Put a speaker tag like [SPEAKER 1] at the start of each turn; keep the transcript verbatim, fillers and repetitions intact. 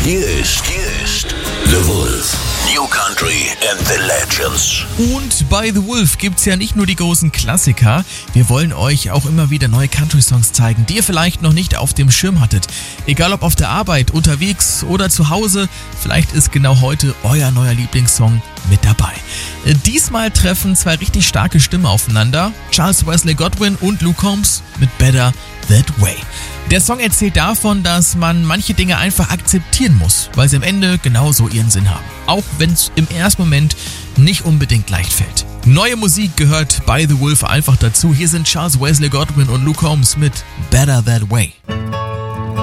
[SPEAKER 1] Hier ist, hier ist The Wolf. New Country and the Legends.
[SPEAKER 2] Und bei The Wolf gibt's ja nicht nur die großen Klassiker. Wir wollen euch auch immer wieder neue Country-Songs zeigen, die ihr vielleicht noch nicht auf dem Schirm hattet. Egal ob auf der Arbeit, unterwegs oder zu Hause, vielleicht ist genau heute euer neuer Lieblingssong mit dabei. Diesmal treffen zwei richtig starke Stimmen aufeinander. Charles Wesley Godwin und Luke Combs mit Better That Way. Der Song erzählt davon, dass man manche Dinge einfach akzeptieren muss, weil sie am Ende genauso ihren Sinn haben. Auch wenn es im ersten Moment nicht unbedingt leicht fällt. Neue Musik gehört bei The Wolf einfach dazu. Hier sind Charles Wesley Godwin und Luke Combs mit Better That Way.